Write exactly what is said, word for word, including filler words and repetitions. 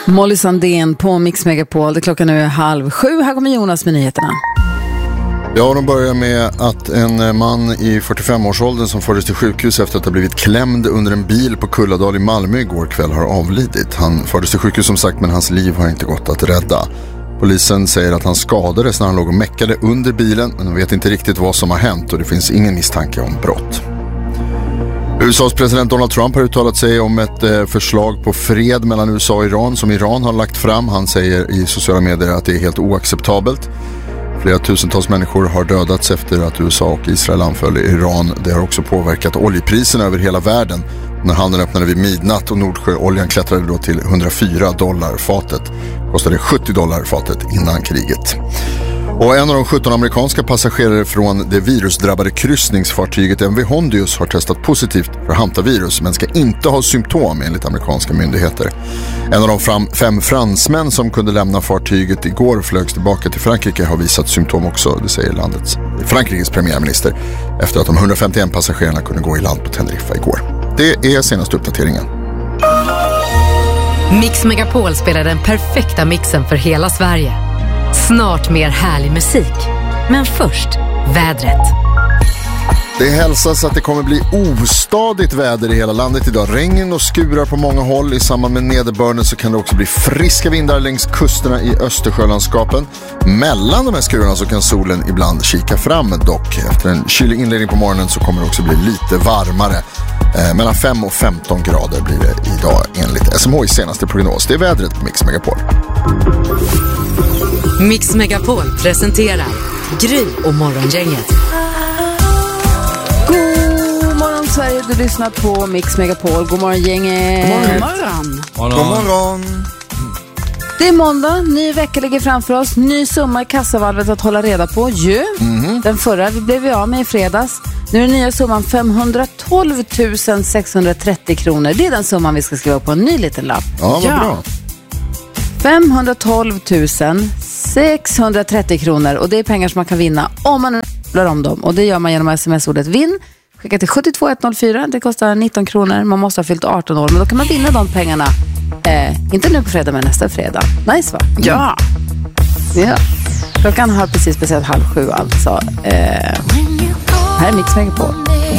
Molly Sandén på Mix Megapol. Det klockan nu är halv sju. Här kommer Jonas med nyheterna. Ja, de börjar med att en man i fyrtiofem-årsåldern som fördes till sjukhus efter att ha blivit klämd under en bil på Kulladal i Malmö igår kväll har avlidit. Han fördes till sjukhus som sagt, men hans liv har inte gått att rädda. Polisen säger att han skadades när han låg och mäckade under bilen, men de vet inte riktigt vad som har hänt och det finns ingen misstanke om brott. U S A:s president Donald Trump har uttalat sig om ett eh, förslag på fred mellan U S A och Iran som Iran har lagt fram. Han säger i sociala medier att det är helt oacceptabelt. Flera tusentals människor har dödats efter att U S A och Israel anföll i Iran. Det har också påverkat oljepriserna över hela världen. När handeln öppnade vid midnatt och Nordsjöoljan klättrade då till hundrafyra dollar fatet. Kostade sjuttio dollar fatet innan kriget. Och en av de sjutton amerikanska passagerare från det virusdrabbade kryssningsfartyget M V Hondius har testat positivt för hantavirus men ska inte ha symptom enligt amerikanska myndigheter. En av de fram, fem fransmän som kunde lämna fartyget igår flögs tillbaka till Frankrike har visat symptom också, det säger landets Frankrikes premiärminister, efter att de hundrafemtioen passagerarna kunde gå i land på Teneriffa igår. Det är senaste uppdateringen. Mix Megapol spelar den perfekta mixen för hela Sverige. Snart mer härlig musik. Men först, vädret. Det hälsas att det kommer bli ostadigt väder i hela landet idag. Regn och skurar på många håll. I samband med nederbörden så kan det också bli friska vindar längs kusterna i Östersjölandskapen. Mellan de här skurarna så kan solen ibland kika fram dock. Efter en kylig inledning på morgonen så kommer det också bli lite varmare. Eh, mellan fem och femton grader blir det idag enligt S M H:s senaste prognos. Det är vädret på Mix Megapol. Mix Megapol presenterar Gry och Morgongänget. God morgon Sverige, du lyssnar på Mix Megapol. God morgon gänget. God morgon. God morgon. Det är måndag, ny vecka ligger framför oss. Ny summa i kassavalvet att hålla reda på ju. Mm-hmm. Den förra vi blev vi av med i fredags. Nu är den nya summan femhundratolv tusen sexhundratrettio kronor. Det är den summan vi ska skriva på en ny liten lapp. Ja, vad ja. bra. femhundratolv tusen sexhundratrettio kronor. Och det är pengar som man kan vinna om man blar om dem. Och det gör man genom sms-ordet vinn. Skicka till sju två ett noll fyra. Det kostar nitton kronor. Man måste ha fyllt arton år. Men då kan man vinna de pengarna. Eh, inte nu på fredag men nästa fredag. Nice va? Mm. Ja. Ja. Klockan har precis passerat halv sju alltså. Eh, här är Mix Megapol.